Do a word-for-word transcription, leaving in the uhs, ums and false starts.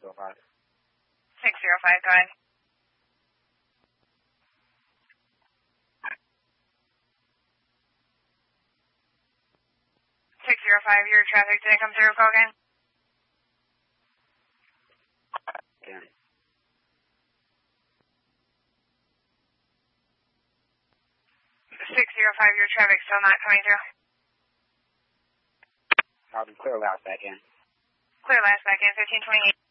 oh five. six zero five, go ahead. six zero five, your traffic didn't come through, go again. Again. six zero five, your traffic still not coming through. I'll be clear last back in. Clear last back in, fifteen twenty-eight.